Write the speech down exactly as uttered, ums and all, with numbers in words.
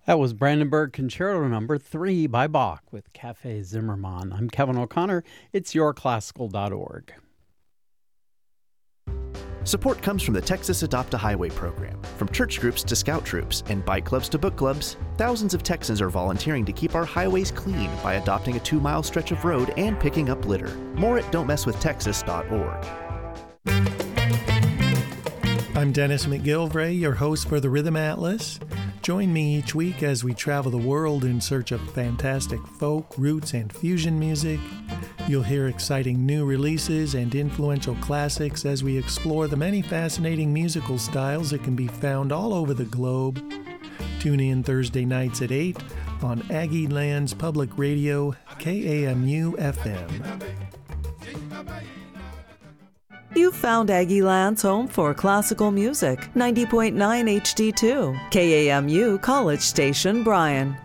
That was Brandenburg Concerto number three by Bach with Cafe Zimmermann. I'm Kevin O'Connor. It's your classical dot org. Support comes from the Texas Adopt a Highway program. From church groups to scout troops and bike clubs to book clubs, thousands of Texans are volunteering to keep our highways clean by adopting a two-mile stretch of road and picking up litter. More at don't mess with texas dot org. I'm Dennis McGilvray, your host for the Rhythm Atlas. Join me each week as we travel the world in search of fantastic folk, roots, and fusion music. You'll hear exciting new releases and influential classics as we explore the many fascinating musical styles that can be found all over the globe. Tune in Thursday nights at eight on Aggie Lands Public Radio, K A M U F M. You found Aggie Land's home for classical music, ninety point nine H D two, K A M U College Station, Bryan.